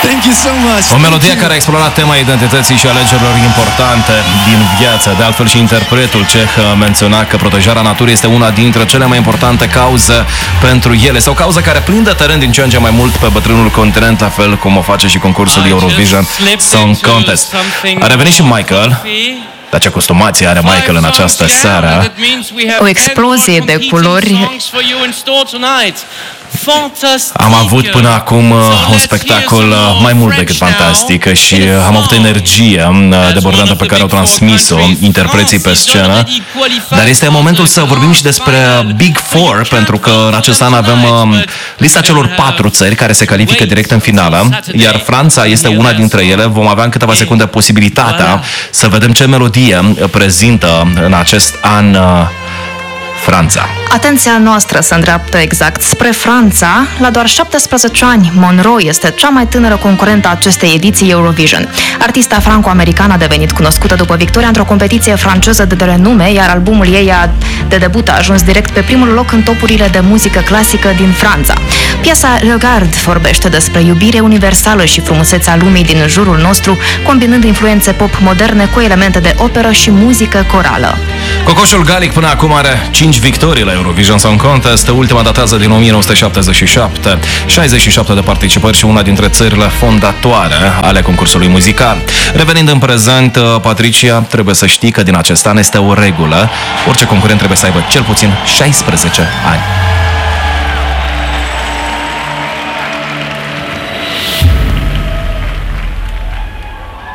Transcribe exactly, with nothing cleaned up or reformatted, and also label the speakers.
Speaker 1: Thank you so much.
Speaker 2: O melodie care a explorat tema identității și alegerilor importante din viață. De altfel și interpretul ceh menționa că protejarea naturii este una dintre cele mai importante cauze pentru ele, sau cauza care prinde teren din ce în ce mai mult pe bătrânul continent, la fel cum o face și concursul Eurovision Song Contest. A revenit și Michael. Dar ce costumație are Michael în această seară?
Speaker 3: O explozie de culori.
Speaker 2: Am avut până acum un spectacol mai mult decât fantastic și am avut energie debordantă pe care au transmis-o interpreții pe scenă. Dar este momentul să vorbim și despre Big Four, pentru că în acest an avem lista celor patru țări care se califică direct în finală, iar Franța este una dintre ele. Vom avea în câteva secunde posibilitatea să vedem ce melodie prezintă în acest an Franța.
Speaker 3: Atenția noastră se îndreaptă exact spre Franța. La doar șaptesprezece ani, Monroe este cea mai tânără concurentă a acestei ediții Eurovision. Artista franco-americană a devenit cunoscută după victoria într-o competiție franceză de renume, iar albumul ei de debut a ajuns direct pe primul loc în topurile de muzică clasică din Franța. Piesa Regarde vorbește despre iubire universală și frumusețea lumii din jurul nostru, combinând influențe pop moderne cu elemente de operă și muzică corală.
Speaker 2: Cocoșul Galic până acum are cinci victorii la Eurovision Song Contest, ultima datează din o mie nouă sute șaptezeci și șapte, șaizeci și șapte de participări și una dintre țările fondatoare ale concursului muzical. Revenind în prezent, Patricia, trebuie să știi că din acest an este o regulă: orice concurent trebuie să aibă cel puțin șaisprezece ani.